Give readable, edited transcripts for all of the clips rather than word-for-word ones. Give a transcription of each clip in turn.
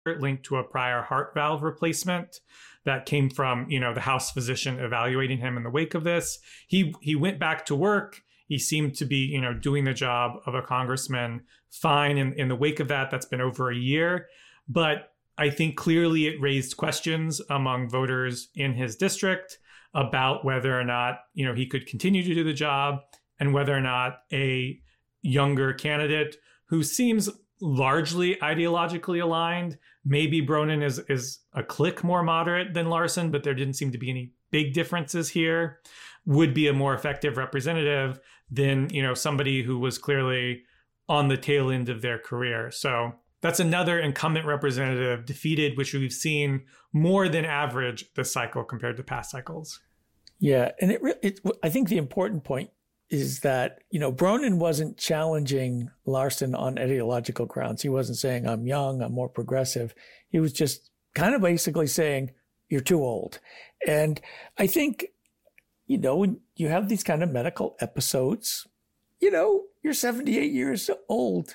linked to a prior heart valve replacement that came from, the House physician evaluating him in the wake of this. He went back to work. He seemed to be, doing the job of a congressman fine in the wake of that. That's been over a year. But I think clearly it raised questions among voters in his district about whether or not, he could continue to do the job and whether or not a younger candidate who seems largely ideologically aligned, maybe Bronin is a click more moderate than Larson, but there didn't seem to be any big differences here, would be a more effective representative than, somebody who was clearly on the tail end of their career. So that's another incumbent representative defeated, which we've seen more than average this cycle compared to past cycles. Yeah. And I think the important point is that, Bronin wasn't challenging Larson on ideological grounds. He wasn't saying, I'm young, I'm more progressive. He was just kind of basically saying, you're too old. And I think, when you have these kind of medical episodes, you're 78 years old.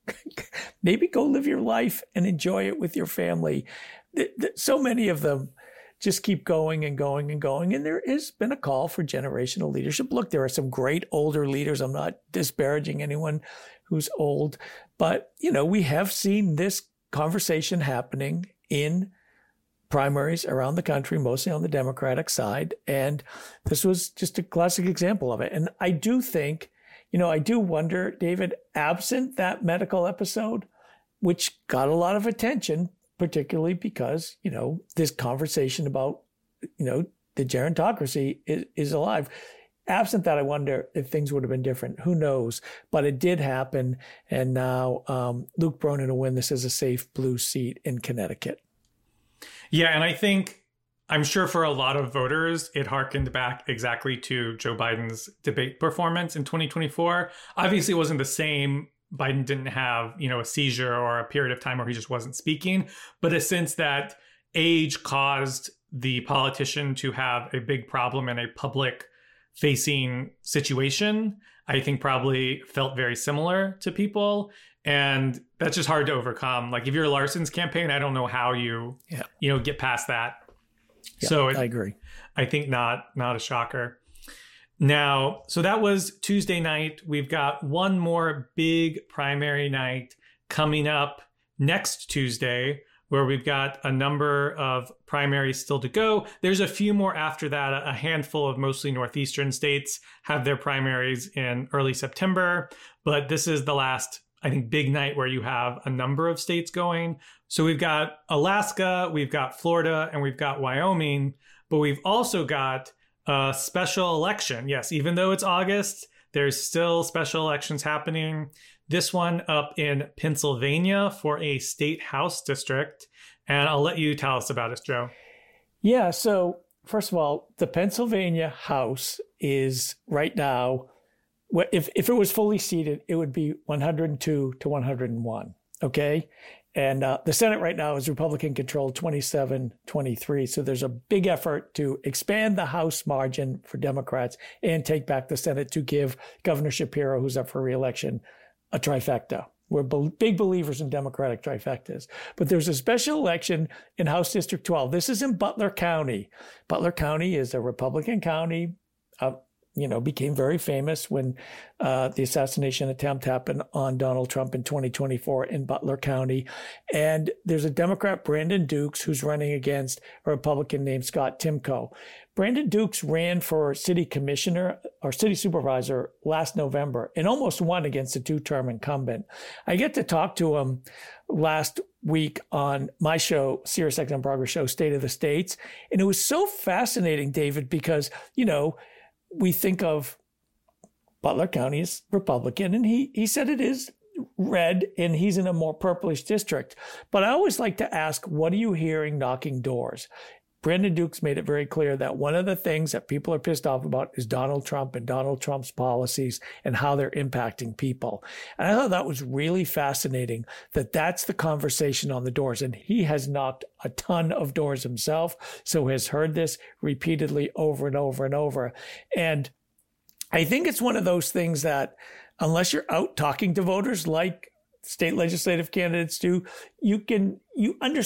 Maybe go live your life and enjoy it with your family. So many of them just keep going and going and going. And there has been a call for generational leadership. Look, there are some great older leaders. I'm not disparaging anyone who's old, but, we have seen this conversation happening in primaries around the country, mostly on the Democratic side. And this was just a classic example of it. And I do think, I do wonder, David, absent that medical episode, which got a lot of attention, particularly because, this conversation about, the gerontocracy is alive. Absent that, I wonder if things would have been different. Who knows? But it did happen. And now Luke Bronin will win this as a safe blue seat in Connecticut. Yeah, and I'm sure for a lot of voters, it harkened back exactly to Joe Biden's debate performance in 2024. Obviously, it wasn't the same. Biden didn't have, a seizure or a period of time where he just wasn't speaking, but a sense that age caused the politician to have a big problem in a public facing situation, I think probably felt very similar to people. And that's just hard to overcome. Like if you're Larson's campaign, I don't know how you get past that. Yeah, so I agree. I think not a shocker. Now, so that was Tuesday night. We've got one more big primary night coming up next Tuesday, where we've got a number of primaries still to go. There's a few more after that. A handful of mostly northeastern states have their primaries in early September, but this is the last, I think, big night where you have a number of states going. So we've got Alaska, we've got Florida, and we've got Wyoming, but we've also got a special election. Yes, even though it's August, there's still special elections happening. This one up in Pennsylvania for a state house district. And I'll let you tell us about it, Joe. Yeah, so first of all, the Pennsylvania House is right now, if it was fully seated, it would be 102 to 101, okay? And the Senate right now is Republican controlled 27-23. So there's a big effort to expand the House margin for Democrats and take back the Senate to give Governor Shapiro, who's up for re-election, a trifecta. We're big believers in Democratic trifectas. But there's a special election in House District 12. This is in Butler County. Butler County is a Republican county, became very famous when the assassination attempt happened on Donald Trump in 2024 in Butler County. And there's a Democrat, Brandon Dukes, who's running against a Republican named Scott Timko. Brandon Dukes ran for city commissioner or city supervisor last November and almost won against a two-term incumbent. I get to talk to him last week on my show, SiriusXM Progress Show, State of the States. And it was so fascinating, David, because, we think of Butler County as Republican, and he said it is red, and he's in a more purplish district. But I always like to ask, what are you hearing knocking doors? Brandon Dukes made it very clear that one of the things that people are pissed off about is Donald Trump and Donald Trump's policies and how they're impacting people. And I thought that was really fascinating, that that's the conversation on the doors. And he has knocked a ton of doors himself, so has heard this repeatedly over and over and over. And I think it's one of those things that unless you're out talking to voters like state legislative candidates do. You understand